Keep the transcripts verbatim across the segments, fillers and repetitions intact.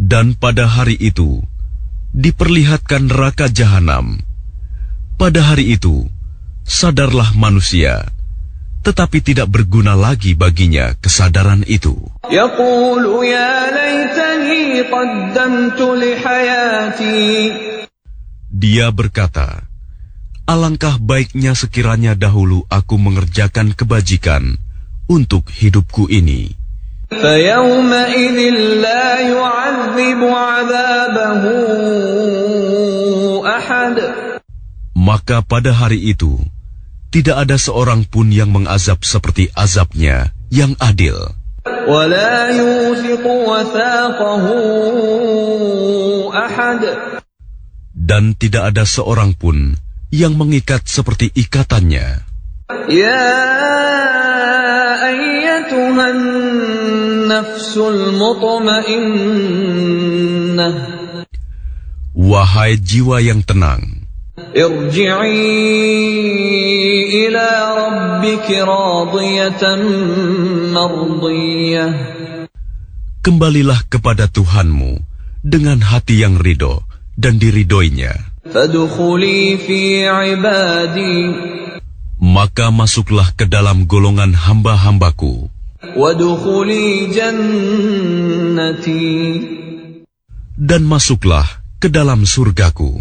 Dan pada hari itu diperlihatkan neraka jahanam. Pada hari itu sadarlah manusia, tetapi tidak berguna lagi baginya kesadaran itu. Yaqulu ya laitani qaddamtu li hayati. Dia berkata, alangkah baiknya sekiranya dahulu aku mengerjakan kebajikan untuk hidupku ini. فَيَوْمَئِذٍ لَا يُعَذِّبُ عَذَابَهُ أَحَدٌ. Maka pada hari itu tidak ada seorang pun yang mengazab seperti azabnya yang adil. وَلَا يُوثِقُ وَثَاقَهُ أَحَدٌ. Dan tidak ada seorang pun yang mengikat seperti ikatannya. Ya ayyatuhan nafsul mutmainnah. Wahai jiwa yang tenang, irji'i ila rabbiki radiyatan mardiyah. Kembalilah kepada Tuhanmu dengan hati yang ridho dan diridhoinya. Fadkhuli fi ibadi. Maka masuklah ke dalam golongan hamba-hambaku. Wadkhuli jannati. Dan masuklah ke dalam surgaku.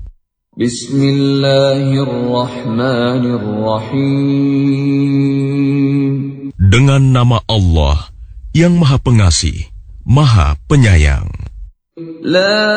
Bismillahirrahmanirrahim. Dengan nama Allah yang Maha Pengasih, Maha Penyayang. La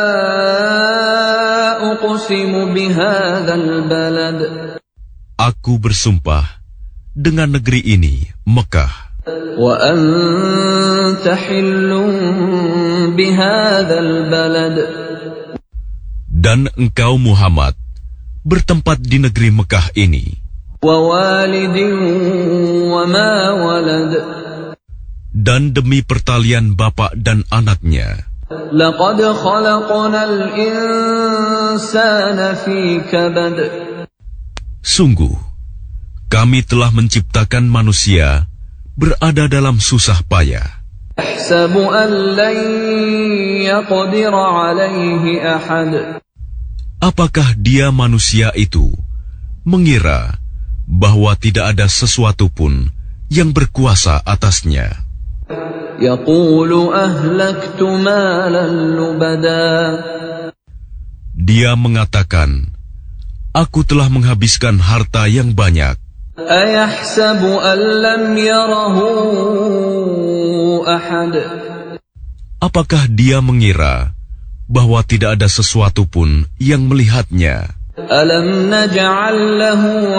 uqsimu bihadzal balad. Aku bersumpah dengan negeri ini, Mekah. Wa anta hillun bihadzal balad. Dan engkau Muhammad bertempat di negeri Mekah ini. Wa walidin wa ma walad. Dan demi pertalian bapak dan anaknya. Laqad khalaqnal insana fi kabad. Sungguh, kami telah menciptakan manusia berada dalam susah payah. Ahsabu an lan yaqdir alaihi ahad. Apakah dia manusia itu mengira bahwa tidak ada sesuatu pun yang berkuasa atasnya? Yaqulu ahlaktu malan lubada. Dia mengatakan, aku telah menghabiskan harta yang banyak. Ayahsabu an lam yarahu ahad. Apakah dia mengira bahwa tidak ada sesuatu pun yang melihatnya? Alam naj'al lahu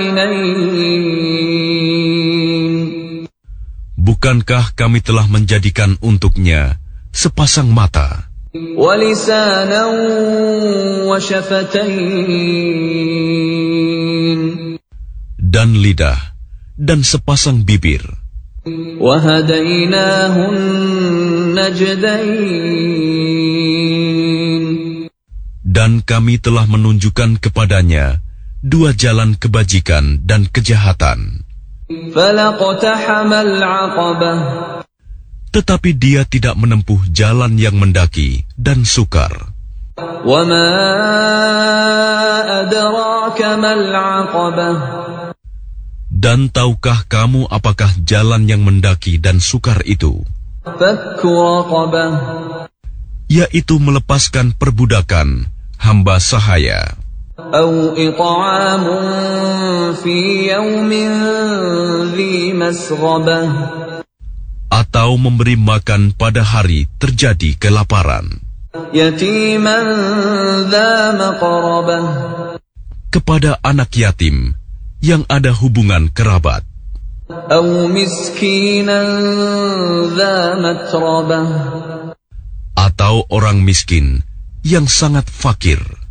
'ainayn. Bukankah kami telah menjadikan untuknya sepasang mata, wa lisanan wa shafatayn, dan lidah, dan sepasang bibir, wa hadainahu najdayn. Dan kami telah menunjukkan kepadanya dua jalan kebajikan dan kejahatan. Falaqtahamal 'aqabah. Tetapi dia tidak menempuh jalan yang mendaki dan sukar. Wa ma adraka mal 'aqabah. Dan tahukah kamu apakah jalan yang mendaki dan sukar itu? Fakku raqabah. Yaitu melepaskan perbudakan hamba sahaya. Au it'amun fi yawmin dhi masghabah. Atau memberi makan pada hari terjadi kelaparan. Yatiman dha maqrabah. Kepada anak yatim yang ada hubungan kerabat. Au miskinan dha matrabah. Atau orang miskin yang sangat fakir.